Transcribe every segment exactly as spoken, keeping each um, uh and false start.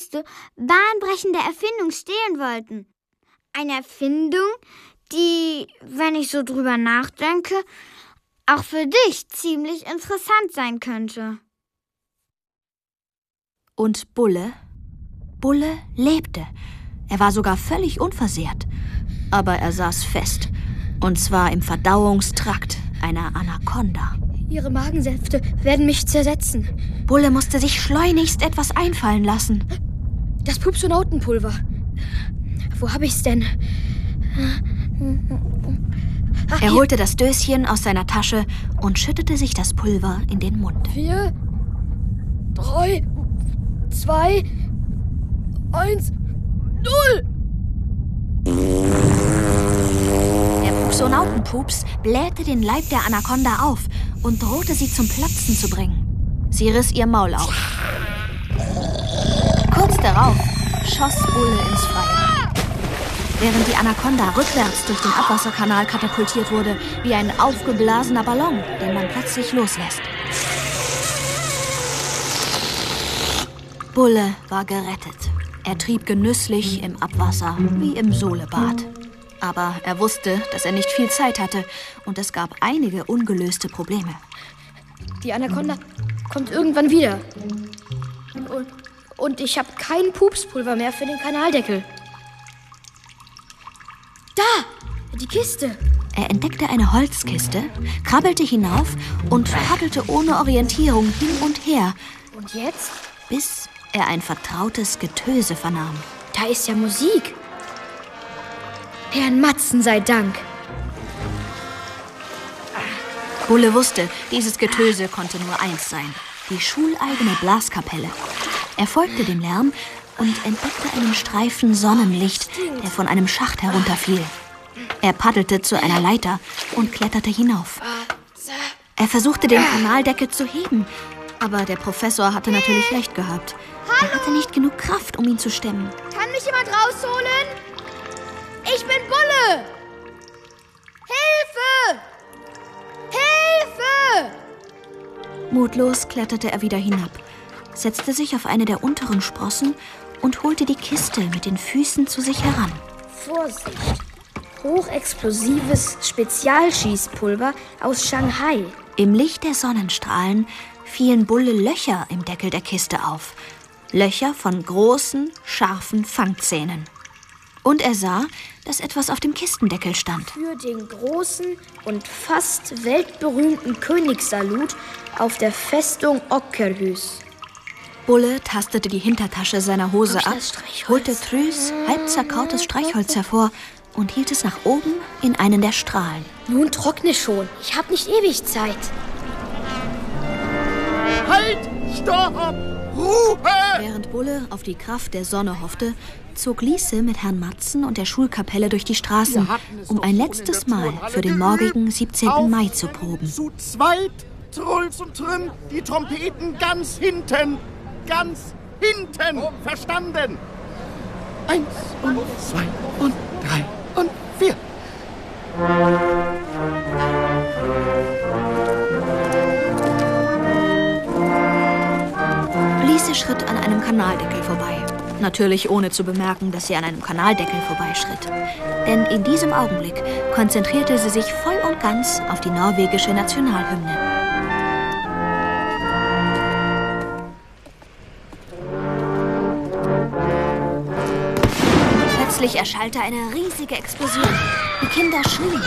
größte, bahnbrechende Erfindung stehlen wollten. Eine Erfindung, die, wenn ich so drüber nachdenke, auch für dich ziemlich interessant sein könnte. Und Bulle? Bulle lebte. Er war sogar völlig unversehrt. Aber er saß fest. Und zwar im Verdauungstrakt einer Anaconda. Ihre Magensäfte werden mich zersetzen. Bulle musste sich schleunigst etwas einfallen lassen. Das Pupsonautenpulver. Wo habe ich's denn? Ach, er holte das Döschen aus seiner Tasche und schüttete sich das Pulver in den Mund. Vier, drei, zwei, eins, null! Der Pupsonautenpups blähte den Leib der Anaconda auf und drohte sie zum Platzen zu bringen. Sie riss ihr Maul auf. Kurz darauf schoss Bulle ins Freie. Während die Anaconda rückwärts durch den Abwasserkanal katapultiert wurde, wie ein aufgeblasener Ballon, den man plötzlich loslässt. Bulle war gerettet. Er trieb genüsslich im Abwasser, wie im Solebad. Aber er wusste, dass er nicht viel Zeit hatte und es gab einige ungelöste Probleme. Die Anaconda kommt irgendwann wieder. Und, und ich habe kein Pupspulver mehr für den Kanaldeckel. Da! Die Kiste! Er entdeckte eine Holzkiste, krabbelte hinauf und paddelte ohne Orientierung hin und her. Und jetzt? Bis er ein vertrautes Getöse vernahm. Da ist ja Musik. Herrn Matzen sei Dank. Bulle wusste, dieses Getöse konnte nur eins sein. Die schuleigene Blaskapelle. Er folgte dem Lärm und entdeckte einen Streifen Sonnenlicht, der von einem Schacht herunterfiel. Er paddelte zu einer Leiter und kletterte hinauf. Er versuchte, den Kanaldeckel zu heben, aber der Professor hatte natürlich recht gehabt. Er hatte nicht genug Kraft, um ihn zu stemmen. Kann mich jemand rausholen? Ich bin Bulle! Hilfe! Hilfe! Mutlos kletterte er wieder hinab, setzte sich auf eine der unteren Sprossen und holte die Kiste mit den Füßen zu sich heran. Vorsicht! Hochexplosives Spezialschießpulver aus Shanghai. Im Licht der Sonnenstrahlen fielen Bulle Löcher im Deckel der Kiste auf. Löcher von großen, scharfen Fangzähnen. Und er sah, dass etwas auf dem Kistendeckel stand. Für den großen und fast weltberühmten Königssalut auf der Festung Ockerhus. Bulle tastete die Hintertasche seiner Hose ab, holte trübes, halb zerkautes Streichholz hervor und hielt es nach oben in einen der Strahlen. Nun trockne schon. Ich hab nicht ewig Zeit. Halt! Stopp! Ruhe! Während Bulle auf die Kraft der Sonne hoffte, zog Liese mit Herrn Matzen und der Schulkapelle durch die Straßen, um ein letztes Mal für den morgigen siebzehnten Mai zu proben. Zu zweit, Trulls und Trüm, die Trompeten ganz hinten. Ganz hinten. Verstanden? Eins und zwei und drei und vier. Liese schritt an einem Kanaldeckel vorbei. Natürlich ohne zu bemerken, dass sie an einem Kanaldeckel vorbeischritt. Denn in diesem Augenblick konzentrierte sie sich voll und ganz auf die norwegische Nationalhymne. Plötzlich erschallte eine riesige Explosion. Die Kinder schrien.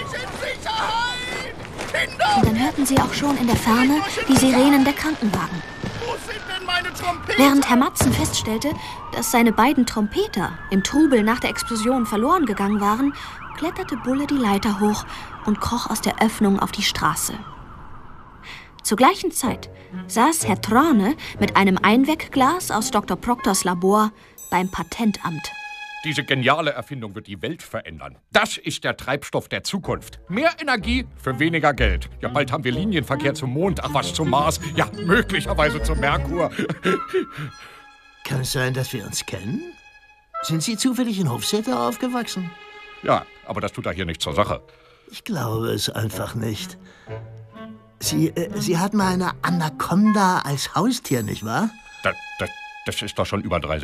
Und dann hörten sie auch schon in der Ferne die Sirenen der Krankenwagen. Während Herr Matzen feststellte, dass seine beiden Trompeter im Trubel nach der Explosion verloren gegangen waren, kletterte Bulle die Leiter hoch und kroch aus der Öffnung auf die Straße. Zur gleichen Zeit saß Herr Trane mit einem Einwegglas aus Doktor Proctors Labor beim Patentamt. Diese geniale Erfindung wird die Welt verändern. Das ist der Treibstoff der Zukunft. Mehr Energie für weniger Geld. Ja, bald haben wir Linienverkehr zum Mond, ach was, zum Mars. Ja, möglicherweise zum Merkur. Kann es sein, dass wir uns kennen? Sind Sie zufällig in Hofstetter aufgewachsen? Ja, aber das tut da hier nichts zur Sache. Ich glaube es einfach nicht. Sie, äh, Sie hatten mal eine Anaconda als Haustier, nicht wahr? Das, das, das ist doch schon über dreißig